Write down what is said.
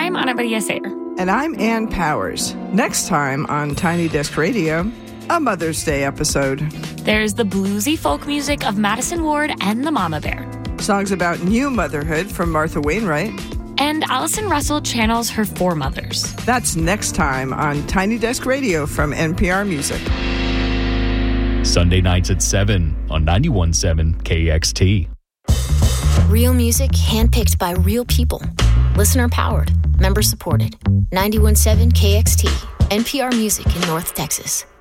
I'm Ana Maria Sayer. And I'm Ann Powers. Next time on Tiny Desk Radio, a Mother's Day episode. There's the bluesy folk music of Madison Ward and the Mama Bear. Songs about new motherhood from Martha Wainwright. And Allison Russell channels her foremothers. That's next time on Tiny Desk Radio from NPR Music. Sunday nights at 7 on 91.7 KXT. Real music handpicked by real people. Listener powered. Member supported. 91.7 KXT. NPR Music in North Texas.